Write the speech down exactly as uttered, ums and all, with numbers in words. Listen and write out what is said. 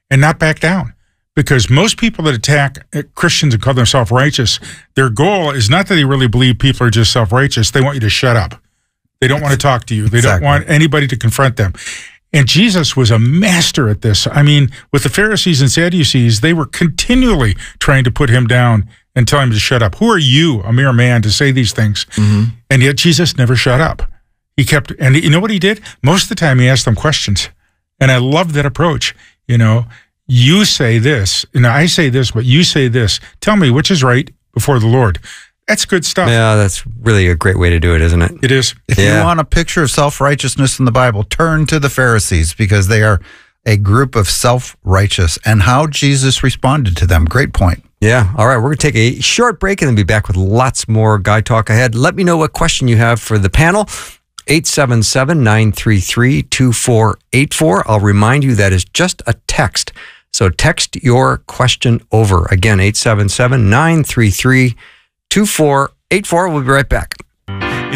and not back down. Because most people that attack Christians and call themselves righteous, their goal is not that they really believe people are just self-righteous. They want you to shut up. They don't want to talk to you. They exactly. don't want anybody to confront them. And Jesus was a master at this. I mean, with the Pharisees and Sadducees, they were continually trying to put him down and tell him to shut up. Who are you, a mere man, to say these things? Mm-hmm. And yet Jesus never shut up. He kept, and you know what he did? Most of the time he asked them questions. And I love that approach, you know. You say this, and I say this, but you say this. Tell me which is right before the Lord. That's good stuff. Yeah, that's really a great way to do it, isn't it? It is. If yeah. you want a picture of self-righteousness in the Bible, turn to the Pharisees, because they are a group of self-righteous, and how Jesus responded to them. Great point. Yeah. All right. We're going to take a short break and then be back with lots more Guy Talk ahead. Let me know what question you have for the panel. eight seven seven, nine three three, two four eight four. I'll remind you that is just a text. So text your question over. Again, eight seven seven, nine three three, two four eight four. We'll be right back.